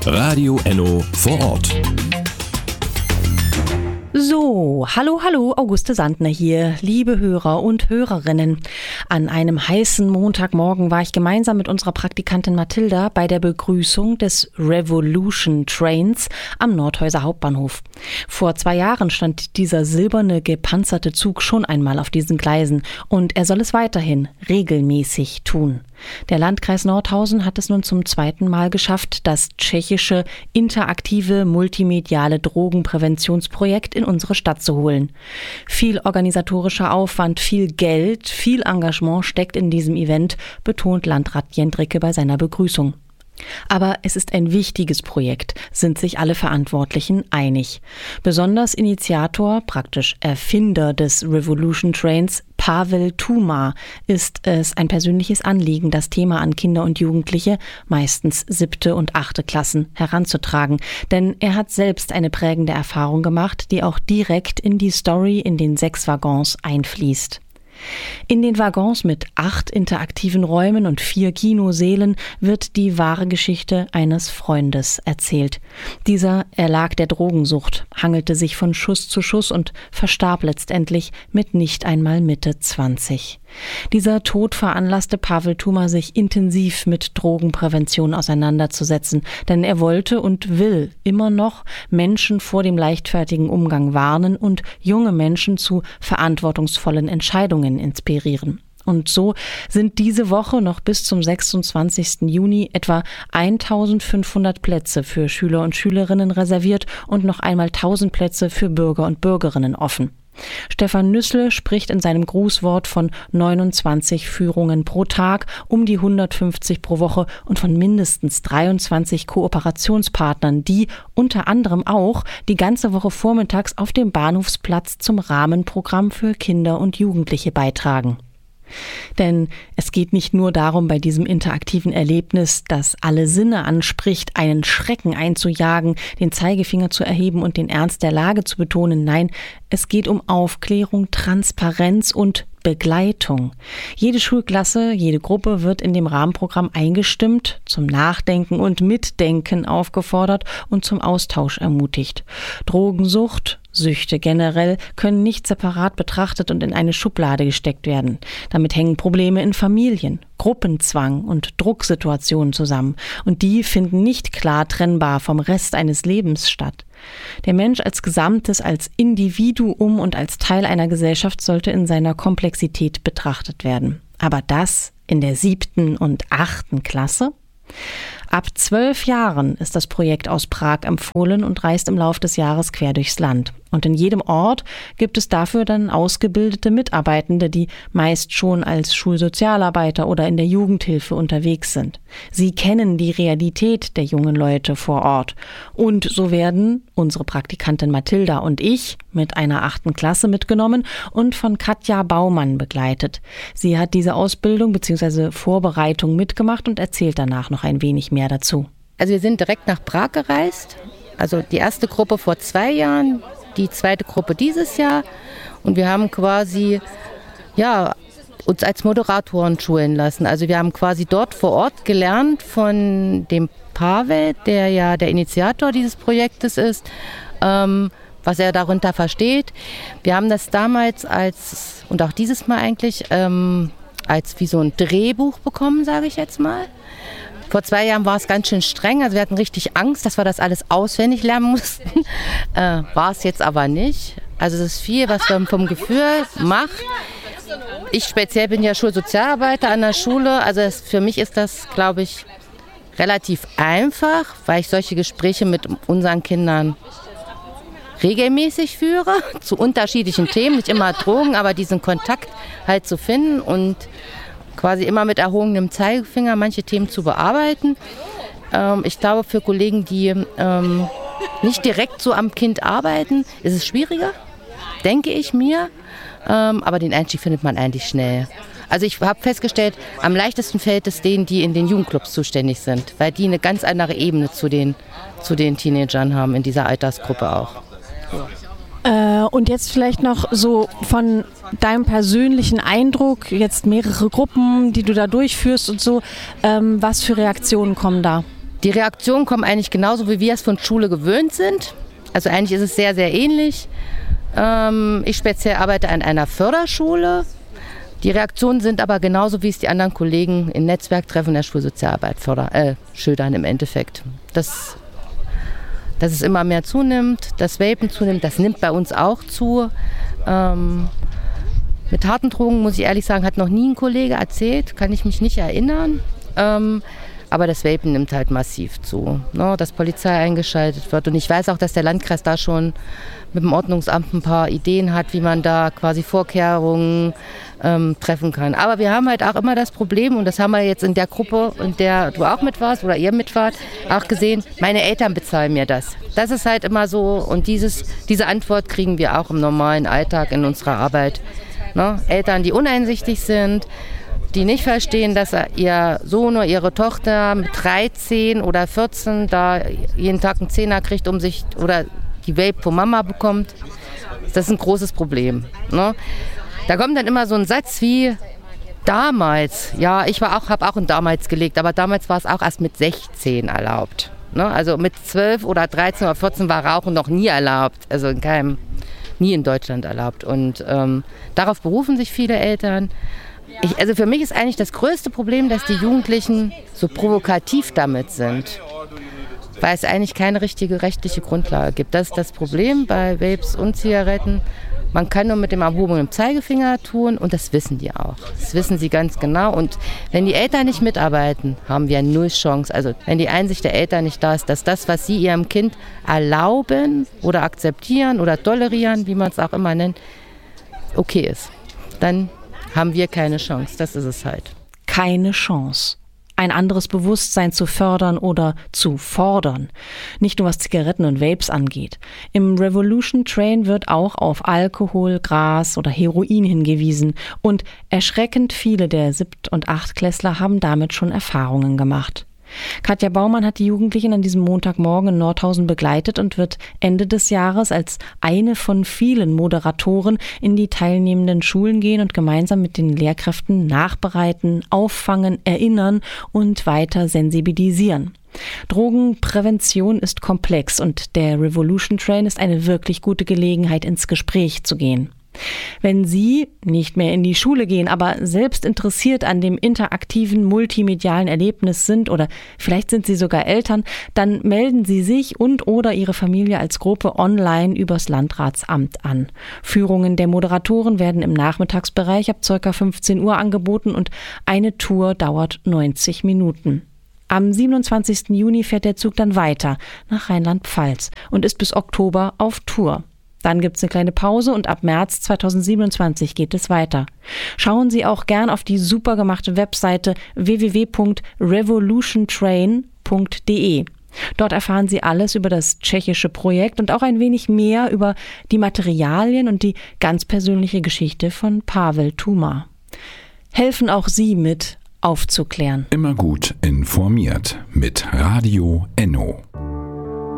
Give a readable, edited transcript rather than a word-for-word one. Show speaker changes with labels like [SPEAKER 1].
[SPEAKER 1] Radio Enno vor Ort.
[SPEAKER 2] So, hallo, Auguste Sandner hier, liebe Hörer und Hörerinnen. An einem heißen Montagmorgen war ich gemeinsam mit unserer Praktikantin Mathilda bei der Begrüßung des Revolution Trains am Nordhäuser Hauptbahnhof. Vor 2 Jahren stand dieser silberne, gepanzerte Zug schon einmal auf diesen Gleisen und er soll es weiterhin regelmäßig tun. Der Landkreis Nordhausen hat es nun zum 2. Mal geschafft, das tschechische interaktive multimediale Drogenpräventionsprojekt in unsere Stadt zu holen. Viel organisatorischer Aufwand, viel Geld, viel Engagement steckt in diesem Event, betont Landrat Jendricke bei seiner Begrüßung. Aber es ist ein wichtiges Projekt, sind sich alle Verantwortlichen einig. Besonders Initiator, praktisch Erfinder des Revolution Trains, Pavel Tuma, ist es ein persönliches Anliegen, das Thema an Kinder und Jugendliche, meistens 7. und 8. Klassen, heranzutragen. Denn er hat selbst eine prägende Erfahrung gemacht, die auch direkt in die Story in den 6 Waggons einfließt. In den Waggons mit 8 interaktiven Räumen und 4 Kinosälen wird die wahre Geschichte eines Freundes erzählt. Dieser erlag der Drogensucht, hangelte sich von Schuss zu Schuss und verstarb letztendlich mit nicht einmal Mitte 20. Dieser Tod veranlasste Pavel Tuma, sich intensiv mit Drogenprävention auseinanderzusetzen, denn er wollte und will immer noch Menschen vor dem leichtfertigen Umgang warnen und junge Menschen zu verantwortungsvollen Entscheidungen inspirieren. Und so sind diese Woche noch bis zum 26. Juni etwa 1500 Plätze für Schüler und Schülerinnen reserviert und noch einmal 1000 Plätze für Bürger und Bürgerinnen offen. Stefan Nüssle spricht in seinem Grußwort von 29 Führungen pro Tag, um die 150 pro Woche und von mindestens 23 Kooperationspartnern, die unter anderem auch die ganze Woche vormittags auf dem Bahnhofsplatz zum Rahmenprogramm für Kinder und Jugendliche beitragen. Denn es geht nicht nur darum, bei diesem interaktiven Erlebnis, das alle Sinne anspricht, einen Schrecken einzujagen, den Zeigefinger zu erheben und den Ernst der Lage zu betonen. Nein, es geht um Aufklärung, Transparenz und Begleitung. Jede Schulklasse, jede Gruppe wird in dem Rahmenprogramm eingestimmt, zum Nachdenken und Mitdenken aufgefordert und zum Austausch ermutigt. Drogensucht, Süchte generell können nicht separat betrachtet und in eine Schublade gesteckt werden. Damit hängen Probleme in Familien, Gruppenzwang und Drucksituationen zusammen. Und die finden nicht klar trennbar vom Rest eines Lebens statt. Der Mensch als Gesamtes, als Individuum und als Teil einer Gesellschaft sollte in seiner Komplexität betrachtet werden. Aber das in der 7. und 8. Klasse? Ab 12 Jahren ist das Projekt aus Prag empfohlen und reist im Lauf des Jahres quer durchs Land. Und in jedem Ort gibt es dafür dann ausgebildete Mitarbeitende, die meist schon als Schulsozialarbeiter oder in der Jugendhilfe unterwegs sind. Sie kennen die Realität der jungen Leute vor Ort. Und so werden unsere Praktikantin Mathilda und ich mit einer 8. Klasse mitgenommen und von Katja Baumann begleitet. Sie hat diese Ausbildung bzw. Vorbereitung mitgemacht und erzählt danach noch ein wenig mehr dazu.
[SPEAKER 3] Also wir sind direkt nach Prag gereist. Also die erste Gruppe vor 2 Jahren, die zweite Gruppe dieses Jahr. Und wir haben quasi uns als Moderatoren schulen lassen. Also wir haben quasi dort vor Ort gelernt von dem Pavel, der ja der Initiator dieses Projektes ist, was er darunter versteht. Wir haben das damals und auch dieses Mal eigentlich, als wie so ein Drehbuch bekommen, sage ich jetzt mal. Vor 2 Jahren war es ganz schön streng, also wir hatten richtig Angst, dass wir das alles auswendig lernen mussten. War es jetzt aber nicht. Also es ist viel, was man vom Gefühl macht. Ich speziell bin ja Schulsozialarbeiter an der Schule, also für mich ist das, glaube ich, relativ einfach, weil ich solche Gespräche mit unseren Kindern regelmäßig führe, zu unterschiedlichen Themen, nicht immer Drogen, aber diesen Kontakt halt zu finden und quasi immer mit erhobenem Zeigefinger manche Themen zu bearbeiten. Ich glaube, für Kollegen, die nicht direkt so am Kind arbeiten, ist es schwieriger, denke ich mir. Aber den Einstieg findet man eigentlich schnell. Also ich habe festgestellt, am leichtesten fällt es denen, die in den Jugendclubs zuständig sind, weil die eine ganz andere Ebene zu den Teenagern haben, in dieser Altersgruppe auch.
[SPEAKER 2] Und jetzt vielleicht noch so von deinem persönlichen Eindruck, jetzt mehrere Gruppen, die du da durchführst und so, was für Reaktionen kommen da?
[SPEAKER 3] Die Reaktionen kommen eigentlich genauso, wie wir es von Schule gewöhnt sind. Also eigentlich ist es sehr, sehr ähnlich. Ich speziell arbeite an einer Förderschule. Die Reaktionen sind aber genauso, wie es die anderen Kollegen in Netzwerktreffen der Schulsozialarbeit schildern im Endeffekt. Dass es immer mehr zunimmt, das Vapen zunimmt, das nimmt bei uns auch zu. Mit harten Drogen, muss ich ehrlich sagen, hat noch nie ein Kollege erzählt, kann ich mich nicht erinnern. Aber das Vapen nimmt halt massiv zu, ne, dass Polizei eingeschaltet wird. Und ich weiß auch, dass der Landkreis da schon mit dem Ordnungsamt ein paar Ideen hat, wie man da quasi Vorkehrungen treffen kann. Aber wir haben halt auch immer das Problem, und das haben wir jetzt in der Gruppe, in der du auch mit warst oder ihr mit wart, auch gesehen, meine Eltern bezahlen mir das. Das ist halt immer so, und diese Antwort kriegen wir auch im normalen Alltag in unserer Arbeit. Ne? Eltern, die uneinsichtig sind, die nicht verstehen, dass ihr Sohn oder ihre Tochter mit 13 oder 14 da jeden Tag einen Zehner kriegt, oder die Vape von Mama bekommt. Das ist ein großes Problem. Ne? Da kommt dann immer so ein Satz wie damals. Ja, ich habe auch in damals gelegt, aber damals war es auch erst mit 16 erlaubt. Ne? Also mit 12 oder 13 oder 14 war Rauchen noch nie erlaubt. Also nie in Deutschland erlaubt. Und darauf berufen sich viele Eltern. Also für mich ist eigentlich das größte Problem, dass die Jugendlichen so provokativ damit sind, weil es eigentlich keine richtige rechtliche Grundlage gibt. Das ist das Problem bei Vapes und Zigaretten. Man kann nur mit dem erhobenen Zeigefinger tun, und das wissen die auch. Das wissen sie ganz genau. Und wenn die Eltern nicht mitarbeiten, haben wir null Chance. Also wenn die Einsicht der Eltern nicht da ist, dass das, was sie ihrem Kind erlauben oder akzeptieren oder tolerieren, wie man es auch immer nennt, okay ist, dann haben wir keine Chance. Das ist es halt.
[SPEAKER 2] Keine Chance. Ein anderes Bewusstsein zu fördern oder zu fordern. Nicht nur was Zigaretten und Vapes angeht. Im Revolution Train wird auch auf Alkohol, Gras oder Heroin hingewiesen. Und erschreckend viele der 7- und 8-Klässler haben damit schon Erfahrungen gemacht. Katja Baumann hat die Jugendlichen an diesem Montagmorgen in Nordhausen begleitet und wird Ende des Jahres als eine von vielen Moderatoren in die teilnehmenden Schulen gehen und gemeinsam mit den Lehrkräften nachbereiten, auffangen, erinnern und weiter sensibilisieren. Drogenprävention ist komplex, und der Revolution Train ist eine wirklich gute Gelegenheit, ins Gespräch zu gehen. Wenn Sie nicht mehr in die Schule gehen, aber selbst interessiert an dem interaktiven, multimedialen Erlebnis sind, oder vielleicht sind Sie sogar Eltern, dann melden Sie sich und/oder Ihre Familie als Gruppe online übers Landratsamt an. Führungen der Moderatoren werden im Nachmittagsbereich ab ca. 15 Uhr angeboten, und eine Tour dauert 90 Minuten. Am 27. Juni fährt der Zug dann weiter nach Rheinland-Pfalz und ist bis Oktober auf Tour. Dann gibt's eine kleine Pause, und ab März 2027 geht es weiter. Schauen Sie auch gern auf die super gemachte Webseite www.revolutiontrain.de. Dort erfahren Sie alles über das tschechische Projekt und auch ein wenig mehr über die Materialien und die ganz persönliche Geschichte von Pavel Tuma. Helfen auch Sie mit, aufzuklären.
[SPEAKER 1] Immer gut informiert mit Radio Enno.